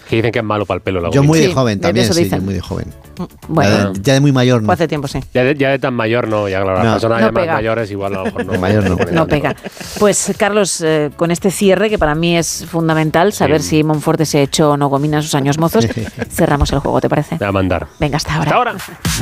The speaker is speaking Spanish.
Que dicen que es malo para el pelo la Yo gomina. muy de Sí, joven de también, eso sí, dicen. yo muy de joven. Bueno, Ya de muy mayor, fue ¿no? hace tiempo, sí. Ya de tan mayor no, ya claro, las No. personas No ya más pega. mayores igual a lo mejor no. De mayor no. No pega. Pues, Carlos, con este cierre, que para mí es fundamental, saber si Monforte se echó o no gomina en sus años mozos, cerramos el juego, ¿te parece? Voy a mandar. Venga, hasta ahora. Hasta ahora.